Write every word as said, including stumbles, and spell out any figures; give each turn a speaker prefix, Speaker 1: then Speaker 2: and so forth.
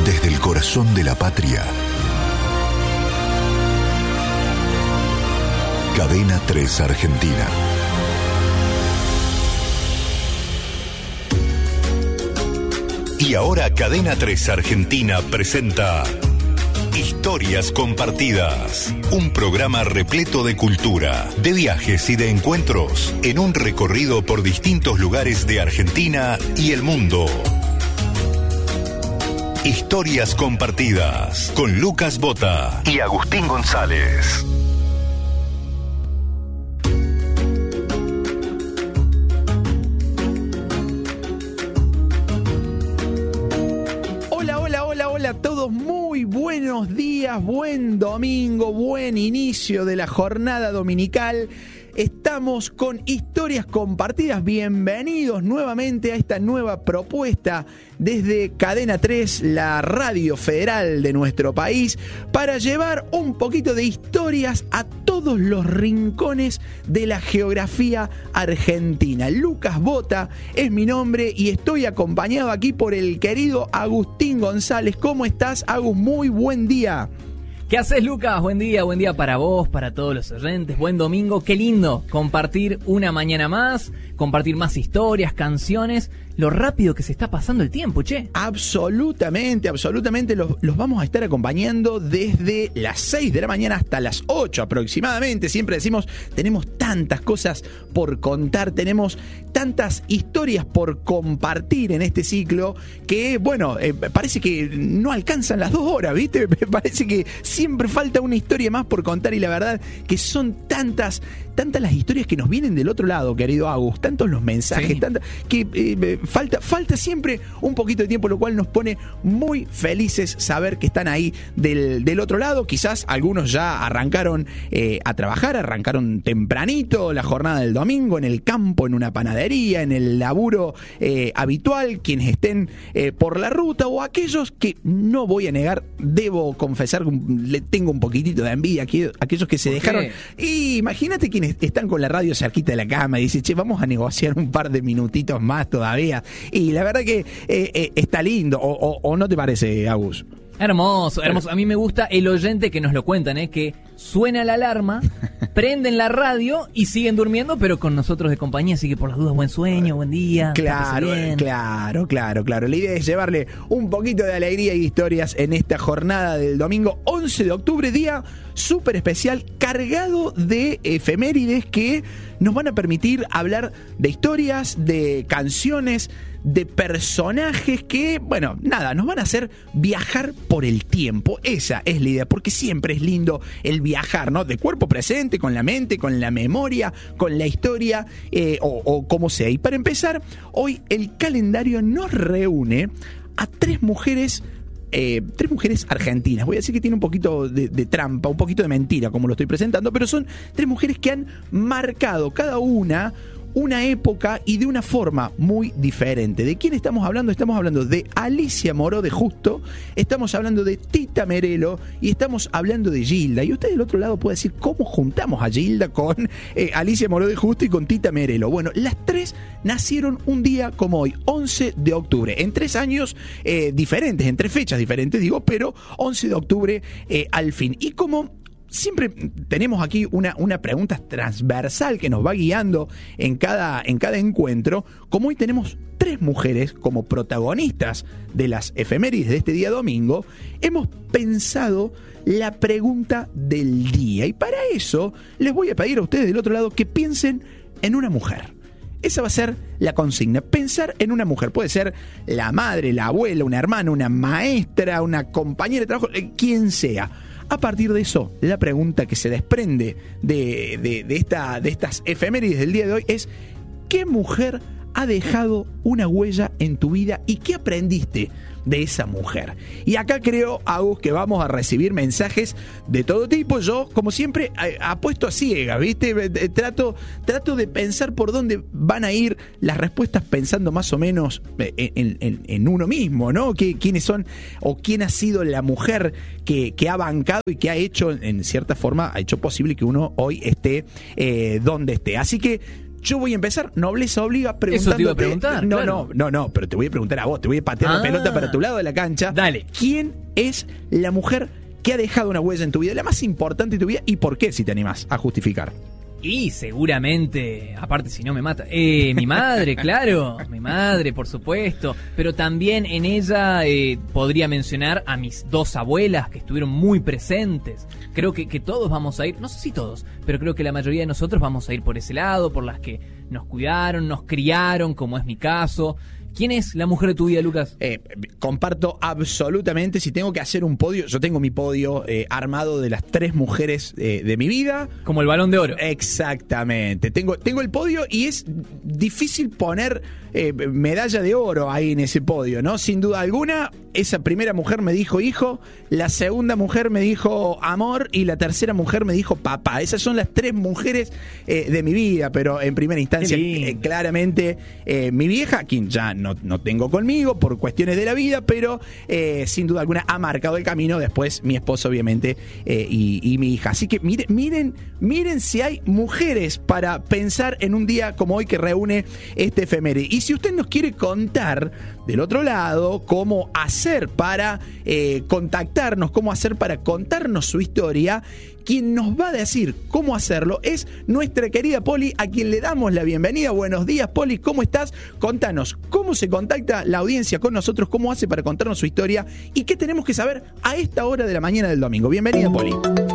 Speaker 1: Desde el corazón de la patria. Cadena tres Argentina. Y ahora Cadena tres Argentina presenta Historias Compartidas, un programa repleto de cultura, de viajes y de encuentros, en un recorrido por distintos lugares de Argentina y el mundo. Historias Compartidas, con Lucas Bota y Agustín González.
Speaker 2: Hola a todos, muy buenos días, buen domingo, buen inicio de la jornada dominical. Estamos con Historias Compartidas. Bienvenidos nuevamente a esta nueva propuesta desde Cadena tres, la radio federal de nuestro país, para llevar un poquito de historias a todos los rincones de la geografía argentina. Lucas Bota es mi nombre y estoy acompañado aquí por el querido Agustín González. ¿Cómo estás, Agus? Muy buen día.
Speaker 3: ¿Qué haces, Lucas? Buen día, buen día para vos, para todos los oyentes. Buen domingo, qué lindo compartir una mañana más, compartir más historias, canciones. Lo rápido que se está pasando el tiempo, che.
Speaker 2: Absolutamente, absolutamente. Los, los vamos a estar acompañando desde las seis de la mañana hasta las ocho aproximadamente. Siempre decimos, tenemos tantas cosas por contar, tenemos tantas historias por compartir en este ciclo que, bueno, eh, parece que no alcanzan las dos horas, ¿viste? Parece que siempre falta una historia más por contar y la verdad que son tantas, tantas las historias que nos vienen del otro lado, querido Agus, tantos los mensajes, sí. tantas, que eh, falta, falta siempre un poquito de tiempo, lo cual nos pone muy felices saber que están ahí del, del otro lado. Quizás algunos ya arrancaron eh, a trabajar, arrancaron tempranito la jornada del domingo en el campo, en una panadería, en el laburo eh, habitual, quienes estén eh, por la ruta o aquellos que, no voy a negar, debo confesar, le tengo un poquitito de envidia a aquellos que se dejaron. Y imagínate quienes están con la radio cerquita de la cama y dicen, che, vamos a negociar un par de minutitos más todavía. Y la verdad que eh, eh, está lindo, o, o, o ¿no te parece, Agus?
Speaker 3: Hermoso, hermoso. A mí me gusta el oyente que nos lo cuentan, ¿eh? Que suena la alarma, prenden la radio y siguen durmiendo, pero con nosotros de compañía, así que por las dudas, buen sueño, buen día.
Speaker 2: Claro, claro, claro, claro. La idea es llevarle un poquito de alegría y historias en esta jornada del domingo once de octubre, día súper especial, cargado de efemérides que nos van a permitir hablar de historias, de canciones, de personajes que, bueno, nada, nos van a hacer viajar por el tiempo. Esa es la idea, porque siempre es lindo el viajar, ¿no? De cuerpo presente, con la mente, con la memoria, con la historia, eh, o, o como sea. Y para empezar, hoy el calendario nos reúne a tres mujeres Eh, tres mujeres argentinas. Voy a decir que tiene un poquito de, de trampa, un poquito de mentira como lo estoy presentando, pero son tres mujeres que han marcado cada una una época y de una forma muy diferente. ¿De quién estamos hablando? Estamos hablando de Alicia Moró de Justo, estamos hablando de Tita Merelo y estamos hablando de Gilda. Y usted del otro lado puede decir, ¿cómo juntamos a Gilda con eh, Alicia Moró de Justo y con Tita Merelo? Bueno, las tres nacieron un día como hoy, once de octubre, en tres años eh, diferentes, en tres fechas diferentes, digo, pero once de octubre eh, al fin. Y como siempre tenemos aquí una, una pregunta transversal que nos va guiando en cada, en cada encuentro, como hoy tenemos tres mujeres como protagonistas de las efemérides de este día domingo, hemos pensado la pregunta del día. Y para eso les voy a pedir a ustedes del otro lado que piensen en una mujer. Esa va a ser la consigna, pensar en una mujer. Puede ser la madre, la abuela, una hermana, una maestra, una compañera de trabajo, quien sea. A partir de eso, la pregunta que se desprende de, de, de, esta, de estas efemérides del día de hoy es: ¿qué mujer ha dejado una huella en tu vida y qué aprendiste de esa mujer? Y acá creo, Agus, que vamos a recibir mensajes de todo tipo. Yo, como siempre, apuesto a ciegas, ¿viste? Trato, trato de pensar por dónde van a ir las respuestas, pensando más o menos en, en, en uno mismo, ¿no? ¿Qué, quiénes son o quién ha sido la mujer que, que ha bancado y que ha hecho, en cierta forma, ha hecho posible que uno hoy esté eh, donde esté. Así que yo voy a empezar, nobleza obliga, preguntándote.
Speaker 3: Eso te iba a preguntar,
Speaker 2: No,
Speaker 3: claro.
Speaker 2: no, no, no, pero te voy a preguntar a vos, te voy a patear
Speaker 3: Ah.
Speaker 2: la pelota para tu lado de la cancha.
Speaker 3: Dale.
Speaker 2: ¿Quién es la mujer que ha dejado una huella en tu vida, la más importante de tu vida, y por qué, si te animás a justificar?
Speaker 3: Y seguramente, aparte si no me mata, eh, mi madre, claro, mi madre, por supuesto, pero también en ella eh, podría mencionar a mis dos abuelas que estuvieron muy presentes. Creo que, que todos vamos a ir, no sé si todos, pero creo que la mayoría de nosotros vamos a ir por ese lado, por las que nos cuidaron, nos criaron, como es mi caso. ¿Quién es la mujer de tu vida, Lucas?
Speaker 2: Eh, comparto absolutamente. Si tengo que hacer un podio, yo tengo mi podio eh, armado de las tres mujeres eh, de mi vida.
Speaker 3: Como el Balón de Oro.
Speaker 2: Exactamente. Tengo, tengo el podio y es difícil poner eh, medalla de oro ahí en ese podio, ¿no? Sin duda alguna, esa primera mujer me dijo hijo, la segunda mujer me dijo amor y la tercera mujer me dijo papá. Esas son las tres mujeres eh, de mi vida, pero en primera instancia, eh, claramente, eh, mi vieja, quien ya no No, no tengo conmigo por cuestiones de la vida, pero eh, sin duda alguna ha marcado el camino. Después mi esposo, obviamente, eh, y, y mi hija. Así que miren, miren, miren si hay mujeres para pensar en un día como hoy que reúne este efeméride. Y si usted nos quiere contar del otro lado cómo hacer para eh, contactarnos, cómo hacer para contarnos su historia, quien nos va a decir cómo hacerlo es nuestra querida Poli, a quien le damos la bienvenida. Buenos días, Poli, ¿cómo estás? Contanos, ¿cómo se contacta la audiencia con nosotros? ¿Cómo hace para contarnos su historia? ¿Y qué tenemos que saber a esta hora de la mañana del domingo? Bienvenida, Poli.